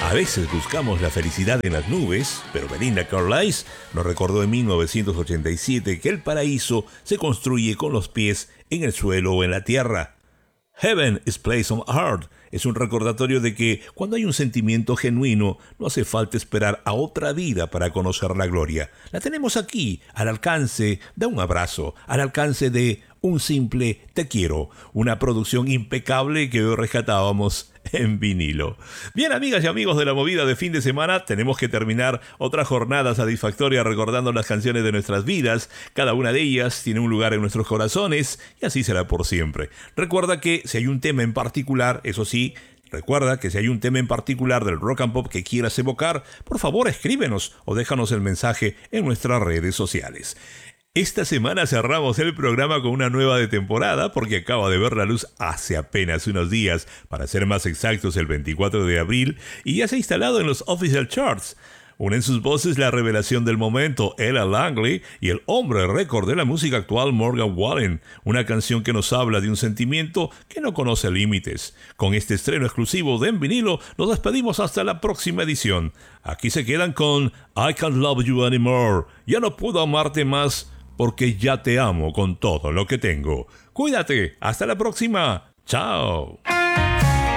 A veces buscamos la felicidad en las nubes, pero Belinda Carlisle nos recordó en 1987 que el paraíso se construye con los pies en el suelo o en la tierra. Heaven is Place on Earth es un recordatorio de que cuando hay un sentimiento genuino no hace falta esperar a otra vida para conocer la gloria. La tenemos aquí, al alcance de un abrazo, al alcance de un simple te quiero, una producción impecable que hoy rescatábamos en vinilo. Bien, amigas y amigos de la movida de fin de semana, tenemos que terminar otra jornada satisfactoria recordando las canciones de nuestras vidas. Cada una de ellas tiene un lugar en nuestros corazones y así será por siempre. Recuerda que si hay un tema en particular, eso sí, recuerda que si hay un tema en particular del rock and pop que quieras evocar, por favor escríbenos o déjanos el mensaje en nuestras redes sociales. Esta semana cerramos el programa con una nueva de temporada porque acaba de ver la luz hace apenas unos días, para ser más exactos el 24 de abril, y ya se ha instalado en los Official Charts. Unen sus voces la revelación del momento, Ella Langley, y el hombre récord de la música actual, Morgan Wallen, una canción que nos habla de un sentimiento que no conoce límites. Con este estreno exclusivo de En Vinilo, nos despedimos hasta la próxima edición. Aquí se quedan con I Can't Love You Anymore. Ya no puedo amarte más porque ya te amo con todo lo que tengo. Cuídate, hasta la próxima. Chao.